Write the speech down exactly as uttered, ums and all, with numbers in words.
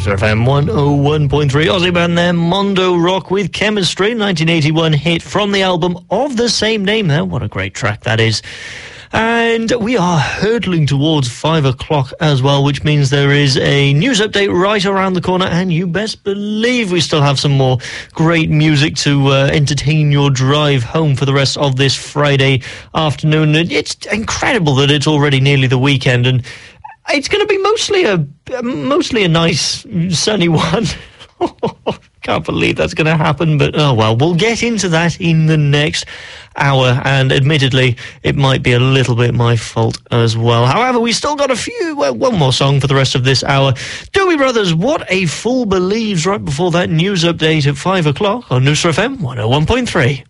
Newsra F M one oh one point three. Aussie band there, Mondo Rock with Chemistry, nineteen eighty-one hit from the album of the same name there. What a great track that is. And we are hurtling towards five o'clock as well, which means there is a news update right around the corner, and you best believe we still have some more great music to uh, entertain your drive home for the rest of this Friday afternoon. It's incredible that it's already nearly the weekend, and it's going to be mostly a mostly a nice sunny one. Can't believe that's going to happen, but oh well, we'll get into that in the next hour, and admittedly, it might be a little bit my fault as well. However, we still got a few, well, one more song for the rest of this hour. Doobie Brothers, What a Fool Believes, right before that news update at five o'clock on Newsra F M one oh one point three.